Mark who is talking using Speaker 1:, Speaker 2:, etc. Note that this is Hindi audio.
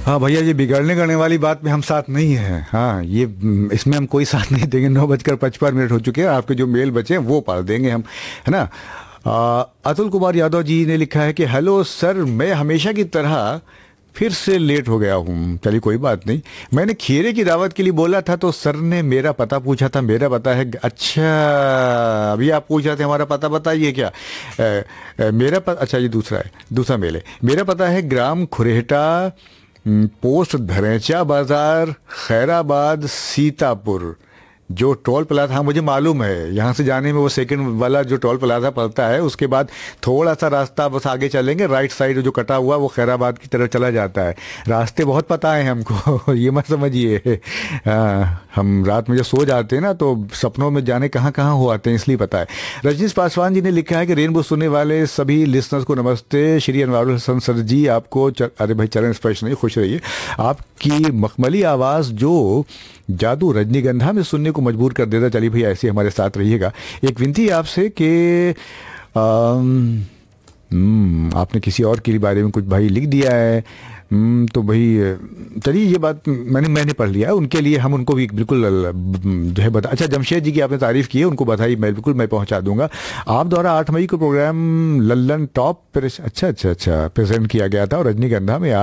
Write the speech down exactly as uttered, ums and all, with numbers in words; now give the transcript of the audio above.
Speaker 1: हाँ भैया, ये बिगड़ने करने वाली बात में हम साथ नहीं है। हाँ, ये इसमें हम कोई साथ नहीं देंगे। नौ बजकर पचपन मिनट हो चुके हैं, आपके जो मेल बचे हैं वो पढ़ देंगे हम, है ना। आ, अतुल कुमार यादव जी ने लिखा है कि हेलो सर, मैं हमेशा की तरह फिर से लेट हो गया हूँ। चलिए कोई बात नहीं, मैंने खीरे की दावत के लिए बोला था तो सर ने मेरा पता पूछा था। मेरा पता है, अच्छा अभी आप पूछ रहे थे हमारा पता बताइए क्या। ए, ए, मेरा पता, अच्छा ये दूसरा है, दूसरा मेल है। मेरा पता है ग्राम खुरेहटा, पोस्ट धरेचा बाजार, खैराबाद, सीतापुर। जो टोल प्लाजा, हाँ मुझे मालूम है, यहाँ से जाने में वो सेकंड वाला जो टोल प्लाजा पड़ता है, उसके बाद थोड़ा सा रास्ता बस आगे चलेंगे, राइट साइड जो कटा हुआ वो खैराबाद की तरफ चला जाता है। रास्ते बहुत पता है हमको ये मत समझिए। हम रात में जब सो जाते हैं ना तो सपनों में जाने कहाँ कहाँ हो आते हैं, इसलिए पता है। रजनीश पासवान जी ने लिखा है कि रेनबो सुनने वाले सभी लिसनर्स को नमस्ते। श्री अनवारुल हसन सर जी आपको चर, अरे भाई चरण स्पर्श नहीं, खुश रहिए। आपकी मखमली आवाज़ जो जादू रजनीगंधा में सुनने को मजबूर कर देता। चलिए भाई ऐसे हमारे साथ रहिएगा। एक विनती है आपसे कि आपने किसी और के बारे में कुछ भाई लिख दिया है, तो भाई चलिए ये बात मैंने मैंने पढ़ लिया है, उनके लिए हम उनको भी बिल्कुल जो है बता। अच्छा जमशेद जी की आपने तारीफ़ की है, उनको बधाई मैं बिल्कुल मैं पहुंचा दूंगा। आप द्वारा आठ मई को प्रोग्राम लल्लन टॉप, अच्छा अच्छा अच्छा प्रेजेंट किया गया था और रजनीगंधा में